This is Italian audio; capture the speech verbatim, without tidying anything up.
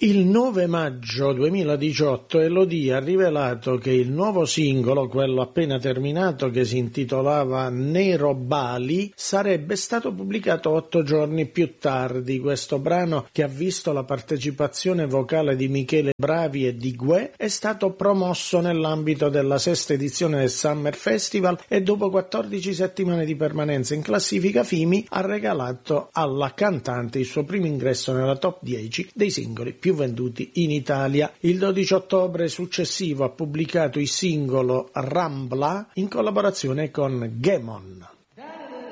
Il nove maggio duemiladiciotto Elodie ha rivelato che il nuovo singolo, quello appena terminato che si intitolava Nero Bali, sarebbe stato pubblicato otto giorni più tardi. Questo brano, che ha visto la partecipazione vocale di Michele Bravi e di Guè, è stato promosso nell'ambito della sesta edizione del Summer Festival e dopo quattordici settimane di permanenza in classifica Fimi ha regalato alla cantante il suo primo ingresso nella top dieci dei singoli più venduti in Italia. Il dodici ottobre successivo ha pubblicato il singolo Rambla in collaborazione con Gemon.